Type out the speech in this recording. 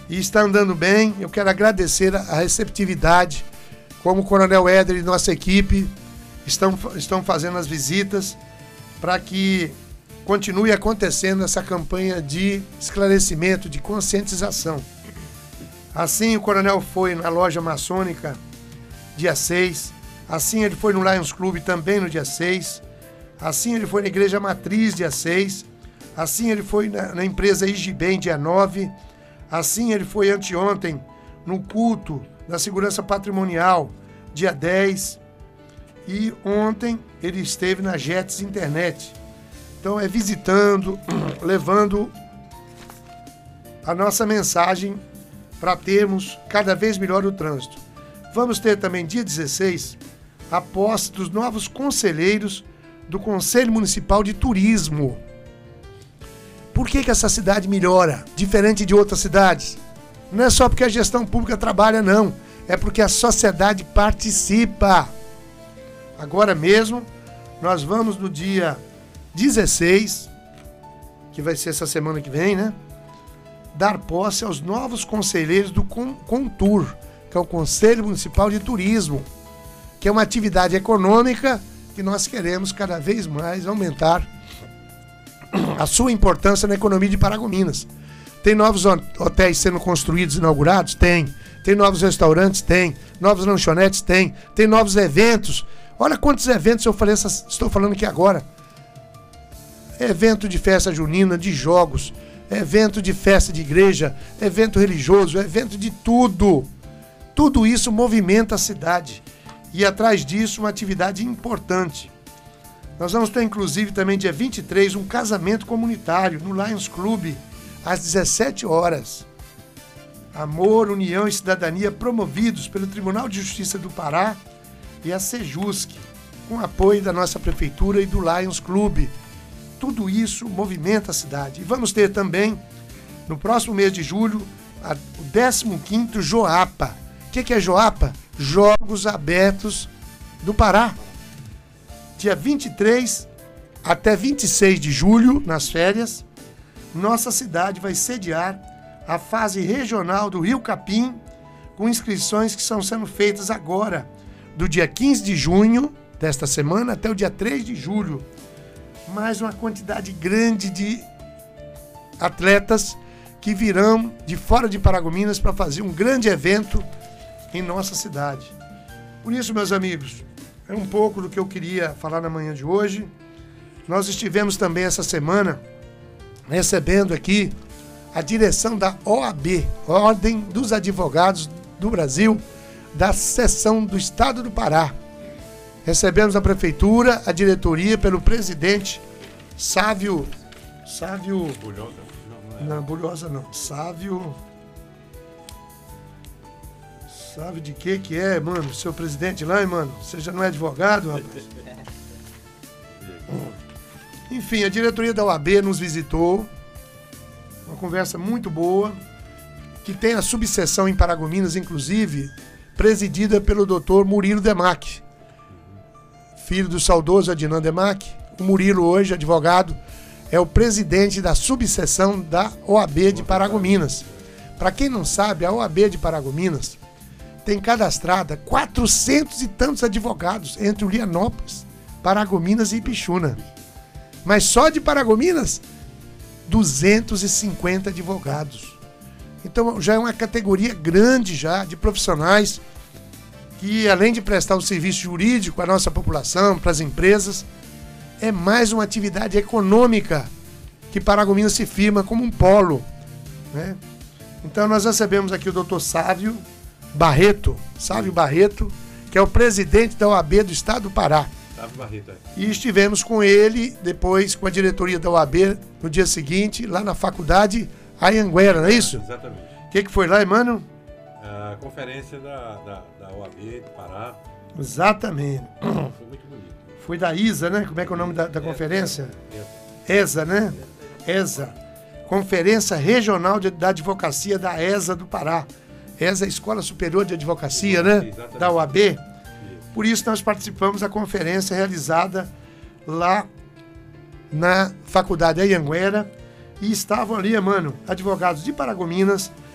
e está andando bem. Eu quero agradecer a receptividade, como o Coronel Éder e nossa equipe estão fazendo as visitas para que continue acontecendo essa campanha de esclarecimento, de conscientização. Assim, o Coronel foi na loja maçônica dia 6, assim ele foi no Lions Club também no dia 6, assim ele foi na Igreja Matriz dia 6, assim ele foi na empresa Igibem dia 9, assim ele foi anteontem no culto da segurança patrimonial dia 10 e ontem ele esteve na Jets Internet. Então é visitando, levando a nossa mensagem para termos cada vez melhor o trânsito. Vamos ter também dia 16 a posse dos novos conselheiros do Conselho Municipal de Turismo. Por que essa cidade melhora, diferente de outras cidades? Não é só porque a gestão pública trabalha, não. É porque a sociedade participa. Agora mesmo, nós vamos no dia 16, que vai ser essa semana que vem, né? Dar posse aos novos conselheiros do Contur, que é o Conselho Municipal de Turismo, que é uma atividade econômica que nós queremos cada vez mais aumentar a sua importância na economia de Paragominas. Tem novos hotéis sendo construídos, inaugurados? Tem. Tem novos restaurantes? Tem. Novos lanchonetes? Tem. Tem novos eventos. Olha quantos eventos estou falando aqui agora. Evento de festa junina, de jogos, evento de festa de igreja, evento religioso, evento de tudo. Tudo isso movimenta a cidade. E atrás disso, uma atividade importante. Nós vamos ter, inclusive, também dia 23, um casamento comunitário no Lions Club, às 17 horas. Amor, União e Cidadania promovidos pelo Tribunal de Justiça do Pará e a Sejusc, com apoio da nossa prefeitura e do Lions Club. Tudo isso movimenta a cidade. E vamos ter também, no próximo mês de julho, o 15º Joapa. O que é Joapa? Jogos Abertos do Pará. Dia 23 até 26 de julho, nas férias, nossa cidade vai sediar a fase regional do Rio Capim, com inscrições que estão sendo feitas agora, do dia 15 de junho desta semana até o dia 3 de julho. Mais uma quantidade grande de atletas que virão de fora de Paragominas para fazer um grande evento em nossa cidade. Por isso, meus amigos, é um pouco do que eu queria falar na manhã de hoje. Nós estivemos também essa semana recebendo aqui a direção da OAB, Ordem dos Advogados do Brasil, da seção do Estado do Pará. Recebemos a prefeitura, a diretoria, pelo presidente Sávio... Bulhosa? Não, Bulhosa não. Sávio de que é, mano? Seu presidente lá, hein, mano? Você já não é advogado, rapaz? Enfim, a diretoria da OAB nos visitou. Uma conversa muito boa, que tem a subseção em Paragominas, inclusive, presidida pelo doutor Murilo Demac, filho do saudoso Adnan Demac. O Murilo, hoje, advogado, é o presidente da subseção da OAB de Paragominas. Para quem não sabe, a OAB de Paragominas tem cadastrada 400 e tantos advogados entre Ulianópolis, Paragominas e Ipixuna. Mas só de Paragominas, 250 advogados. Então já é uma categoria grande já de profissionais que, além de prestar o serviço jurídico à nossa população, para as empresas, é mais uma atividade econômica que Paragominas se firma como um polo, né? Então nós recebemos aqui o doutor Sávio Barreto, que é o presidente da OAB do Estado do Pará. E estivemos com ele, depois com a diretoria da OAB, no dia seguinte, lá na faculdade Anhanguera, não é isso? Exatamente. O que foi lá, mano? A conferência da OAB do Pará. Exatamente. Foi muito bonito. Foi da ISA, né? Como é que é o nome da conferência? ESA, né? ESA. Conferência Regional da Advocacia da ESA do Pará. ESA, Escola Superior de Advocacia, né? Exatamente. Da OAB. Por isso nós participamos da conferência realizada lá na faculdade Anhanguera, e estavam ali, mano, advogados de Paragominas,